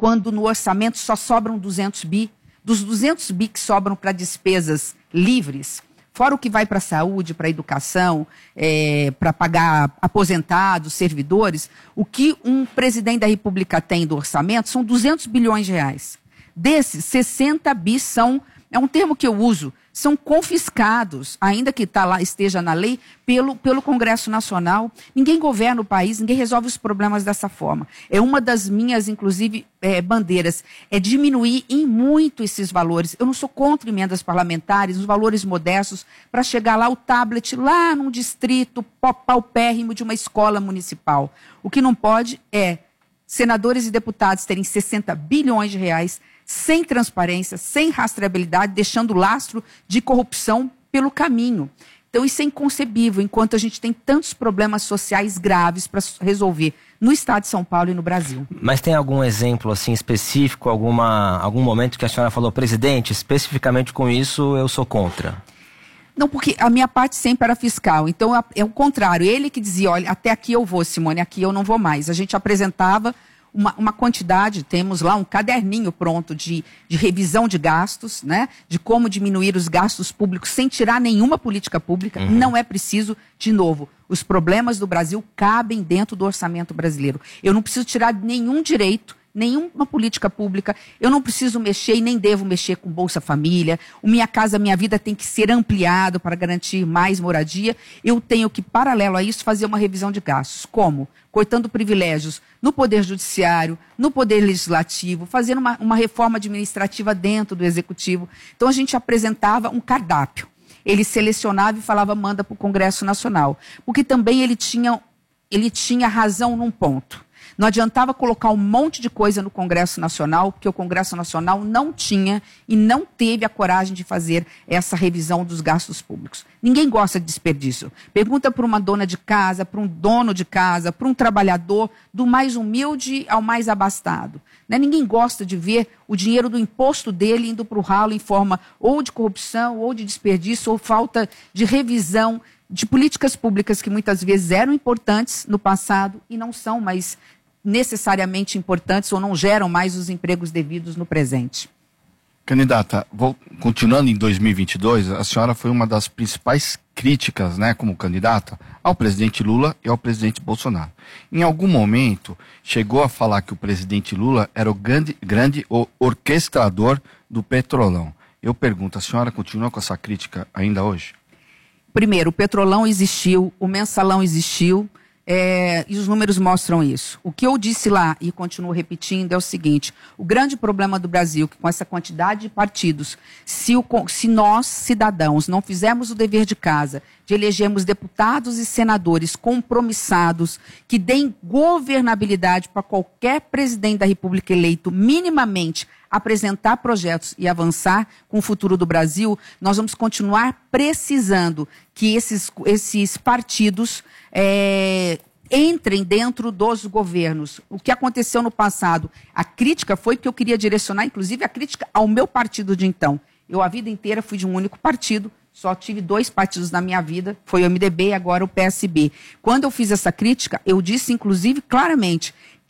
quando no orçamento só sobram 200 bi. Dos 200 bi que sobram para despesas livres, fora o que vai para a saúde, para a educação, para pagar aposentados, servidores, o que um presidente da República tem do orçamento são 200 bilhões de reais. Desses, 60 bi é um termo que eu uso, são confiscados, ainda que esteja na lei, pelo Congresso Nacional. Ninguém governa o país, ninguém resolve os problemas dessa forma. É uma das minhas, inclusive, bandeiras, é diminuir em muito esses valores. Eu não sou contra emendas parlamentares, os valores modestos, para chegar lá o tablet, lá num distrito paupérrimo de uma escola municipal. O que não pode é senadores e deputados terem 60 bilhões de reais sem transparência, sem rastreabilidade, deixando lastro de corrupção pelo caminho. Então isso é inconcebível, enquanto a gente tem tantos problemas sociais graves para resolver no estado de São Paulo e no Brasil. Mas tem algum exemplo assim específico, algum momento que a senhora falou, presidente, especificamente com isso eu sou contra? Não, porque a minha parte sempre era fiscal, então é o contrário, ele que dizia, olha, até aqui eu vou, Simone, aqui eu não vou mais. A gente apresentava uma quantidade, temos lá um caderninho pronto de revisão de gastos, né? De como diminuir os gastos públicos sem tirar nenhuma política pública. Uhum. Não é preciso, de novo, os problemas do Brasil cabem dentro do orçamento brasileiro. Eu não preciso tirar nenhum direito, nenhuma política pública, eu não preciso mexer e nem devo mexer com Bolsa Família, o Minha Casa Minha Vida tem que ser ampliado para garantir mais moradia, eu tenho que, paralelo a isso, fazer uma revisão de gastos. Como? Cortando privilégios no Poder Judiciário, no Poder Legislativo, fazendo uma reforma administrativa dentro do Executivo. Então a gente apresentava um cardápio, ele selecionava e falava, manda para o Congresso Nacional, porque também ele tinha razão num ponto. Não adiantava colocar um monte de coisa no Congresso Nacional, porque o Congresso Nacional não tinha e não teve a coragem de fazer essa revisão dos gastos públicos. Ninguém gosta de desperdício. Pergunta para uma dona de casa, para um dono de casa, para um trabalhador, do mais humilde ao mais abastado. Né? Ninguém gosta de ver o dinheiro do imposto dele indo para o ralo em forma ou de corrupção, ou de desperdício, ou falta de revisão de políticas públicas que muitas vezes eram importantes no passado e não são mais necessariamente importantes ou não geram mais os empregos devidos no presente. Candidata, continuando em 2022, a senhora foi uma das principais críticas, né, como candidata, ao presidente Lula e ao presidente Bolsonaro. Em algum momento, chegou a falar que o presidente Lula era o grande orquestrador do Petrolão. Eu pergunto, a senhora continua com essa crítica ainda hoje? Primeiro, o Petrolão existiu, o Mensalão existiu, e os números mostram isso. O que eu disse lá, e continuo repetindo, é o seguinte: o grande problema do Brasil, que com essa quantidade de partidos, se nós, cidadãos, não fizermos o dever de casa, de elegermos deputados e senadores compromissados, que deem governabilidade para qualquer presidente da República eleito, minimamente apresentar projetos e avançar com o futuro do Brasil, nós vamos continuar precisando que esses partidos entrem dentro dos governos. O que aconteceu no passado, a crítica foi porque eu queria direcionar, inclusive, a crítica ao meu partido de então. Eu, a vida inteira, fui de um único partido, só tive 2 partidos na minha vida, foi o MDB e agora o PSB. Quando eu fiz essa crítica, eu disse, inclusive, claramente,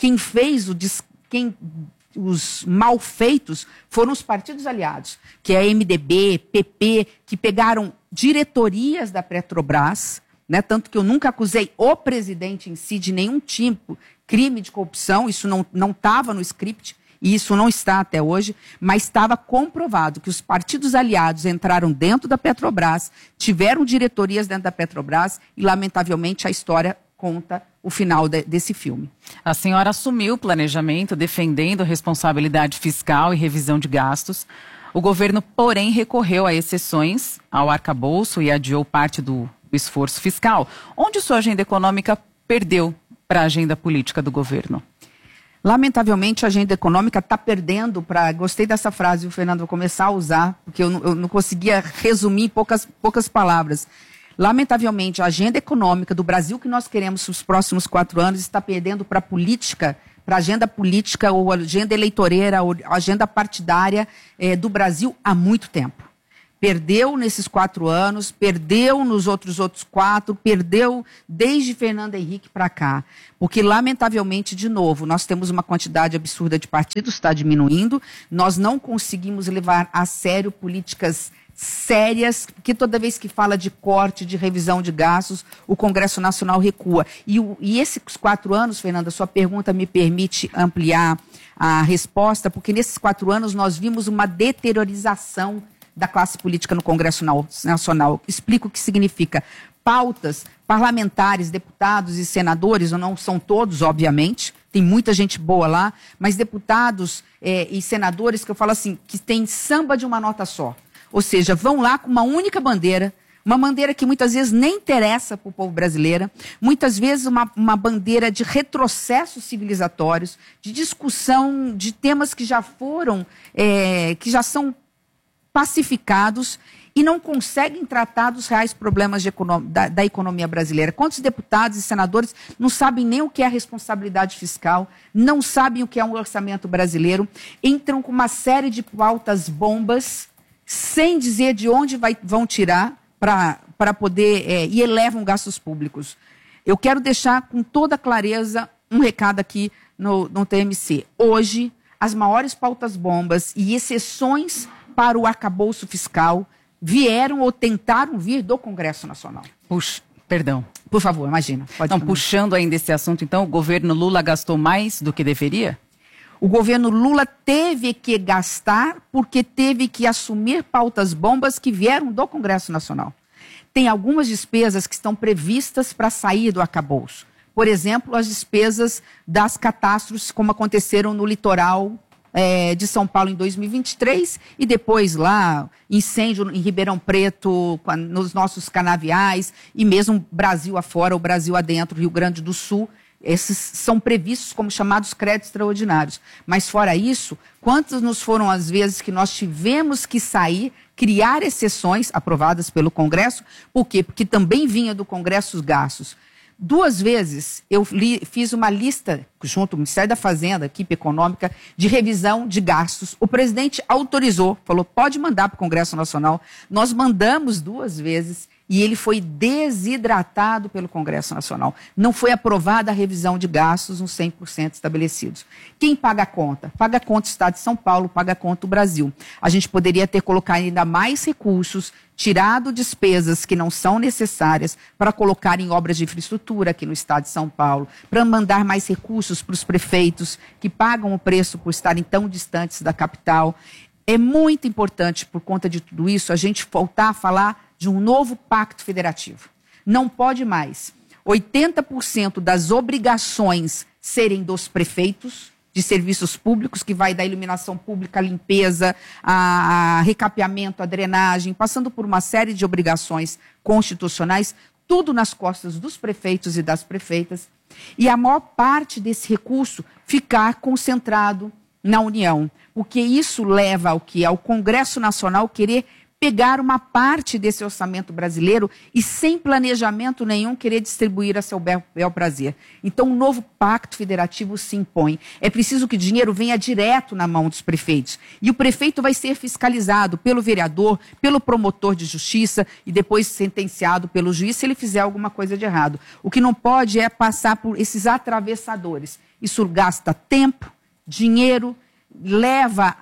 os malfeitos foram os partidos aliados, que é MDB, PP, que pegaram diretorias da Petrobras, né, tanto que eu nunca acusei o presidente em si de nenhum tipo crime de corrupção, isso não estava no script, e isso não está até hoje, mas estava comprovado que os partidos aliados entraram dentro da Petrobras, tiveram diretorias dentro da Petrobras e, lamentavelmente, a história conta o final desse filme. A senhora assumiu o planejamento defendendo responsabilidade fiscal e revisão de gastos. O governo, porém, recorreu a exceções ao arcabouço e adiou parte do esforço fiscal. Onde sua agenda econômica perdeu para a agenda política do governo? Lamentavelmente, a agenda econômica está perdendo para... Gostei dessa frase, o Fernando, vou começar a usar, porque eu não conseguia resumir em poucas palavras. Lamentavelmente, a agenda econômica do Brasil que nós queremos nos próximos 4 anos está perdendo para a política, para a agenda política ou agenda eleitoreira, ou agenda partidária do Brasil há muito tempo. Perdeu nesses 4 anos, perdeu nos outros 4, perdeu desde Fernando Henrique para cá. Porque, lamentavelmente, de novo, nós temos uma quantidade absurda de partidos, está diminuindo, nós não conseguimos levar a sério políticas sérias, porque toda vez que fala de corte, de revisão de gastos, o Congresso Nacional recua. E esses 4 anos, Fernanda, sua pergunta me permite ampliar a resposta, porque nesses 4 anos nós vimos uma deteriorização da classe política no Congresso Nacional. Explico o que significa. Pautas parlamentares, deputados e senadores, não são todos, obviamente, tem muita gente boa lá, mas deputados e senadores que eu falo assim, que tem samba de uma nota só. Ou seja, vão lá com uma única bandeira, uma bandeira que muitas vezes nem interessa para o povo brasileiro, muitas vezes uma bandeira de retrocessos civilizatórios, de discussão de temas que já foram, que já são pacificados e não conseguem tratar dos reais problemas da economia brasileira. Quantos deputados e senadores não sabem nem o que é a responsabilidade fiscal, não sabem o que é um orçamento brasileiro, entram com uma série de pautas bombas, sem dizer de onde vão tirar para poder, e elevam gastos públicos. Eu quero deixar com toda clareza um recado aqui no TMC. Hoje, as maiores pautas bombas e exceções para o arcabouço fiscal vieram ou tentaram vir do Congresso Nacional. Perdão. Por favor, imagina. Então, puxando ainda esse assunto, então, o governo Lula gastou mais do que deveria? O governo Lula teve que gastar porque teve que assumir pautas bombas que vieram do Congresso Nacional. Tem algumas despesas que estão previstas para sair do arcabouço. Por exemplo, as despesas das catástrofes, como aconteceram no litoral de São Paulo em 2023 e depois lá, incêndio em Ribeirão Preto, nos nossos canaviais e mesmo Brasil afora, o Brasil adentro, Rio Grande do Sul. Esses são previstos como chamados créditos extraordinários. Mas fora isso, quantas nos foram as vezes que nós tivemos que sair, criar exceções aprovadas pelo Congresso? Por quê? Porque também vinha do Congresso os gastos. 2 vezes eu fiz uma lista, junto ao Ministério da Fazenda, equipe econômica, de revisão de gastos. O presidente autorizou, falou, pode mandar para o Congresso Nacional. Nós mandamos 2 vezes e ele foi desidratado pelo Congresso Nacional. Não foi aprovada a revisão de gastos nos 100% estabelecidos. Quem paga a conta? Paga a conta o Estado de São Paulo, paga a conta o Brasil. A gente poderia ter colocado ainda mais recursos, tirado despesas que não são necessárias para colocar em obras de infraestrutura aqui no Estado de São Paulo, para mandar mais recursos para os prefeitos que pagam o preço por estarem tão distantes da capital. É muito importante, por conta de tudo isso, a gente voltar a falar de um novo pacto federativo. Não pode mais 80% das obrigações serem dos prefeitos, de serviços públicos, que vai da iluminação pública, a limpeza, a recapeamento, a drenagem, passando por uma série de obrigações constitucionais, tudo nas costas dos prefeitos e das prefeitas, e a maior parte desse recurso ficar concentrado na União, porque isso leva ao que? Ao Congresso Nacional querer pegar uma parte desse orçamento brasileiro e, sem planejamento nenhum, querer distribuir a seu bel prazer. Então, um novo pacto federativo se impõe. É preciso que o dinheiro venha direto na mão dos prefeitos. E o prefeito vai ser fiscalizado pelo vereador, pelo promotor de justiça e depois sentenciado pelo juiz se ele fizer alguma coisa de errado. O que não pode é passar por esses atravessadores. Isso gasta tempo, dinheiro, leva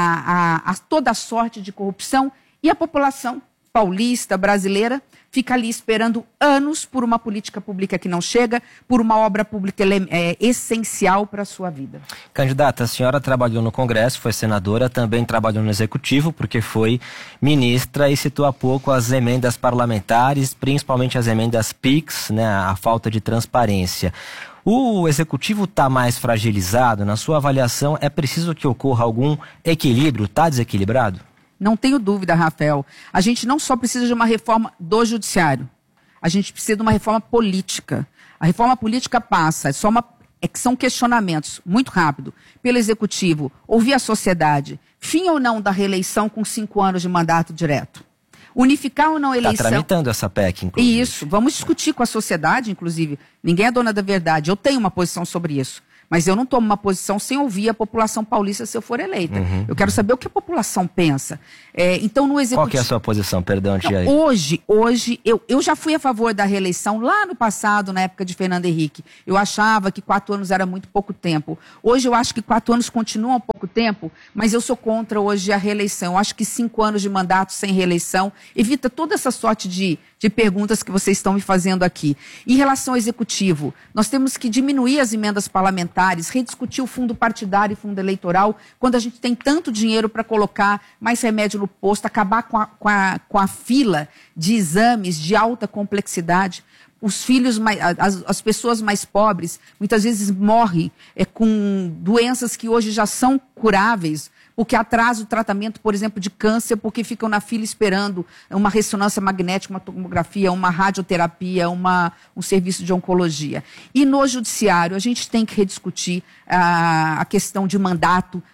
a toda sorte de corrupção. E a população paulista, brasileira, fica ali esperando anos por uma política pública que não chega, por uma obra pública essencial para a sua vida. Candidata, a senhora trabalhou no Congresso, foi senadora, também trabalhou no Executivo, porque foi ministra e citou há pouco as emendas parlamentares, principalmente as emendas PIX, né, a falta de transparência. O Executivo está mais fragilizado? Na sua avaliação, é preciso que ocorra algum equilíbrio? Está desequilibrado? Não tenho dúvida, Rafael. A gente não só precisa de uma reforma do judiciário, a gente precisa de uma reforma política. A reforma política passa, que são questionamentos, muito rápido, pelo Executivo, ouvir a sociedade, fim ou não da reeleição com 5 anos de mandato direto. Unificar ou não a eleição... Está tramitando essa PEC, inclusive. Isso, vamos discutir com a sociedade, inclusive. Ninguém é dona da verdade, eu tenho uma posição sobre isso. Mas eu não tomo uma posição sem ouvir a população paulista se eu for eleita. Eu quero saber o que a população pensa. Então, no executivo... Qual que é a sua posição? Perdão, tia. Hoje, eu já fui a favor da reeleição lá no passado, na época de Fernando Henrique. Eu achava que 4 anos era muito pouco tempo. Hoje eu acho que 4 anos continuam pouco tempo, mas eu sou contra hoje a reeleição. Eu acho que 5 anos de mandato sem reeleição evita toda essa sorte de perguntas que vocês estão me fazendo aqui. Em relação ao executivo, nós temos que diminuir as emendas parlamentares, rediscutir o fundo partidário e fundo eleitoral, quando a gente tem tanto dinheiro para colocar mais remédio no posto, acabar com a fila de exames de alta complexidade. Os filhos, as pessoas mais pobres, muitas vezes morrem com doenças que hoje já são curáveis, porque atrasa o tratamento, por exemplo, de câncer, porque ficam na fila esperando uma ressonância magnética, uma tomografia, uma radioterapia, um serviço de oncologia. E no judiciário, a gente tem que rediscutir a questão de mandato,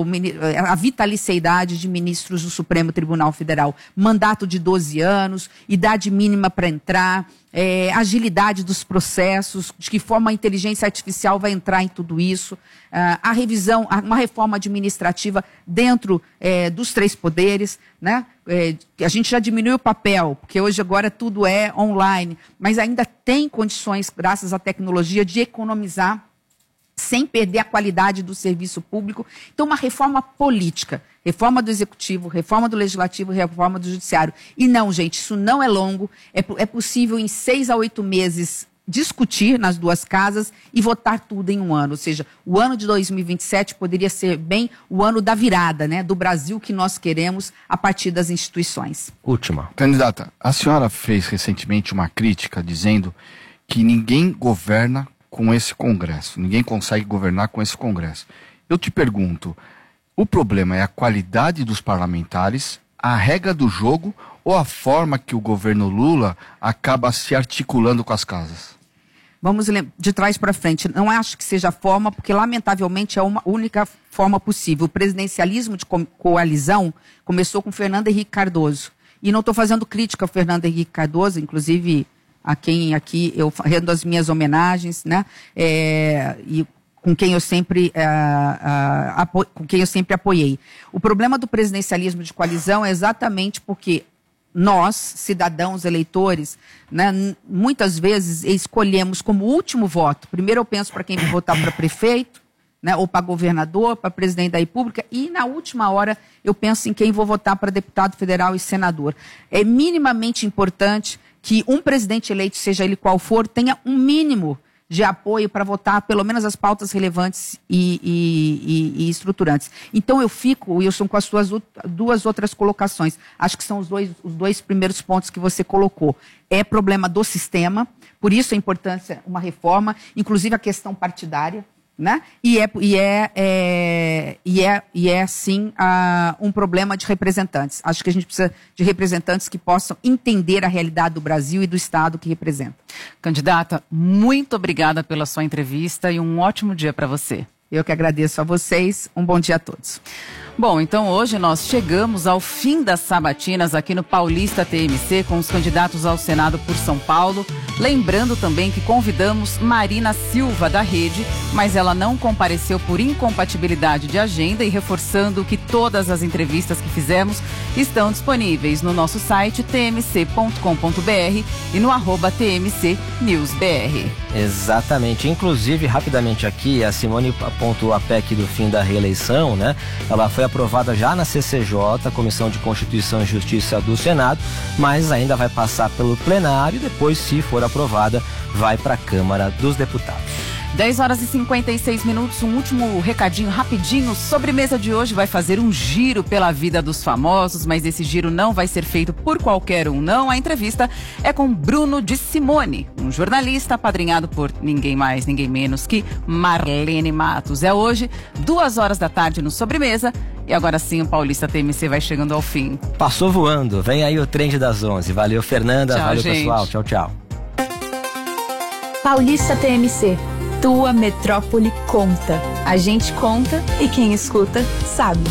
a vitaliciedade de ministros do Supremo Tribunal Federal. Mandato de 12 anos, idade mínima para entrar, agilidade dos processos, de que forma a inteligência artificial vai entrar em tudo isso, a revisão, uma reforma administrativa dentro dos 3 poderes, né? A gente já diminuiu o papel, porque hoje agora tudo é online, mas ainda tem condições, graças à tecnologia, de economizar sem perder a qualidade do serviço público. Então, uma reforma política, reforma do Executivo, reforma do Legislativo, reforma do Judiciário. E não, gente, isso não é longo, é possível em 6 a 8 meses discutir nas 2 casas e votar tudo em um ano. Ou seja, o ano de 2027 poderia ser bem o ano da virada, né, do Brasil que nós queremos a partir das instituições. Última. Candidata, a senhora fez recentemente uma crítica dizendo que ninguém governa com esse Congresso. Ninguém consegue governar com esse Congresso. Eu te pergunto, o problema é a qualidade dos parlamentares, a regra do jogo ou a forma que o governo Lula acaba se articulando com as casas? Vamos de trás para frente. Não acho que seja a forma, porque lamentavelmente é uma única forma possível. O presidencialismo de coalizão começou com Fernando Henrique Cardoso. E não estou fazendo crítica ao Fernando Henrique Cardoso, inclusive a quem aqui eu rendo as minhas homenagens, né? E com quem eu sempre apoiei. O problema do presidencialismo de coalizão é exatamente porque nós, cidadãos, eleitores, né, muitas vezes escolhemos como último voto. Primeiro eu penso para quem vai votar para prefeito, né, ou para governador, para presidente da República, e na última hora eu penso em quem vou votar para deputado federal e senador. É minimamente importante que um presidente eleito, seja ele qual for, tenha um mínimo de apoio para votar pelo menos as pautas relevantes e estruturantes. Então eu fico, Wilson, com as suas 2 outras colocações. Acho que são os dois primeiros pontos que você colocou. É problema do sistema, por isso a importância uma reforma, inclusive a questão partidária, né? E é sim um problema de representantes. Acho que a gente precisa de representantes que possam entender a realidade do Brasil e do Estado que representa. Candidata, muito obrigada pela sua entrevista e um ótimo dia para você. Eu que agradeço a vocês. Um bom dia a todos. Bom, então hoje nós chegamos ao fim das sabatinas aqui no Paulista TMC com os candidatos ao Senado por São Paulo. Lembrando também que convidamos Marina Silva da Rede, mas ela não compareceu por incompatibilidade de agenda, e reforçando que todas as entrevistas que fizemos estão disponíveis no nosso site tmc.com.br e no @tmcnewsbr. Exatamente. Inclusive, rapidamente aqui, a Simone apontou a PEC do fim da reeleição, né? Ela foi aprovada já na CCJ, Comissão de Constituição e Justiça do Senado, mas ainda vai passar pelo plenário e depois, se for aprovada, vai para a Câmara dos Deputados. 10h56, um último recadinho rapidinho. Sobremesa de hoje vai fazer um giro pela vida dos famosos, mas esse giro não vai ser feito por qualquer um, não. A entrevista é com Bruno de Simone, um jornalista apadrinhado por ninguém mais, ninguém menos que Marlene Matos. É hoje, 14h no Sobremesa. E agora sim, o Paulista TMC vai chegando ao fim. Passou voando. Vem aí o Trend das 11. Valeu, Fernanda. Tchau, valeu, gente. pessoal. Tchau, tchau. Paulista TMC. Tua metrópole conta. A gente conta e quem escuta sabe.